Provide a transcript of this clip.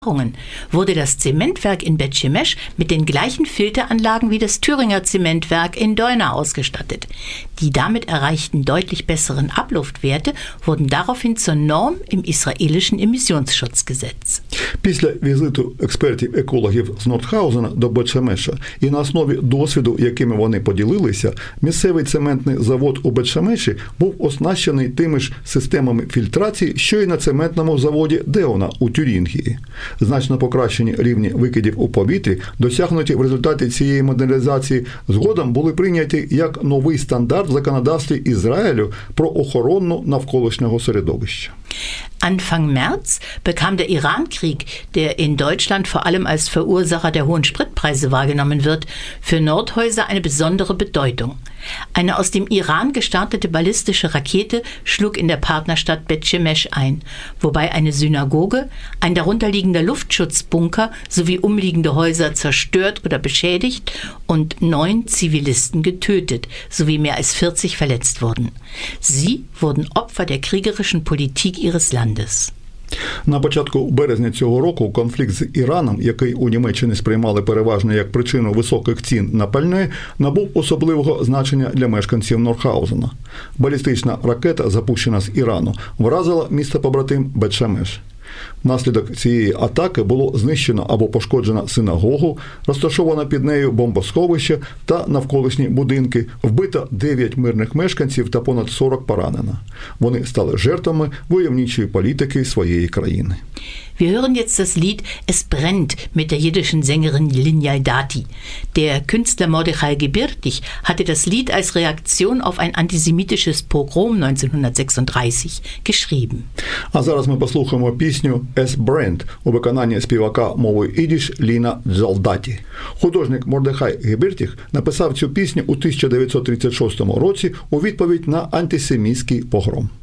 wurde das Zementwerk in Bet Shemesh mit den gleichen Filteranlagen wie das Thüringer Zementwerk in Deuna ausgestattet. Die damit erreichten deutlich besseren Abluftwerte wurden daraufhin zur Norm im israelischen Emissionsschutzgesetz. Після візиту експертів-екологів з Нордхаузена до Бет-Шемеша і на основі досвіду, якими вони поділилися, місцевий цементний завод у Бет-Шемеші був оснащений тими ж системами фільтрації, що й на цементному заводі Деона у Тюрінгії. Значно покращені рівні викидів у повітрі, досягнуті в результаті цієї модернізації, згодом були прийняті як новий стандарт в законодавстві Ізраїлю про охорону навколишнього середовища. Anfang März bekam der Iran-Krieg, der in Deutschland vor allem als Verursacher der hohen Spritpreise wahrgenommen wird, für Nordhäuser eine besondere Bedeutung. Eine aus dem Iran gestartete ballistische Rakete schlug in der Partnerstadt Bet Shemesh ein, wobei eine Synagoge, ein darunterliegender Luftschutzbunker sowie umliegende Häuser zerstört oder beschädigt und 9 Zivilisten getötet sowie mehr als 40 verletzt wurden. Sie wurden Opfer der kriegerischen Politik ihres Landes. На початку березня цього року конфлікт з Іраном, який у Німеччині сприймали переважно як причину високих цін на пальне, набув особливого значення для мешканців Нордхаузена. Балістична ракета, запущена з Ірану, вразила місто-побратим Бет-Шемеш. Внаслідок цієї атаки було знищено або пошкоджено синагогу, розташоване під нею бомбосховище та навколишні будинки, вбито 9 мирних мешканців та понад 40 поранено. Вони стали жертвами войовничої політики своєї країни. Wir hören jetzt das Lied Es brennt mit der jiddischen Sängerin Linyal Dati. Der Künstler Mordechai Gebirtig hatte das Lied als Reaktion auf ein antisemitisches Pogrom 1936 geschrieben. А зараз ми послухаємо пісню Es brennt у виконанні співака мовою ідиш Ліна Джалдаті. Художник Мордехай Гебіртіх написав цю пісню у 1936 році у відповідь на антисемітський погром.